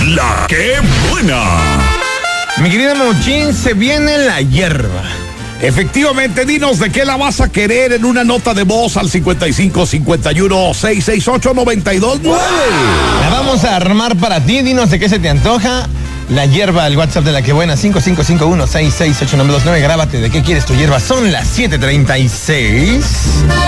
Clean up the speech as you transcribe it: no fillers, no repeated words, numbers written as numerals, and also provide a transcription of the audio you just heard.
La que buena. Mi querido Mauchín, se viene la hierba. Efectivamente, dinos de qué la vas a querer en una nota de voz al 55 51 668 929. La vamos a armar para ti, dinos de qué se te antoja. La hierba, el WhatsApp de La Que Buena, 5551-668-929. Grábate de qué quieres tu hierba. Son las 7:36.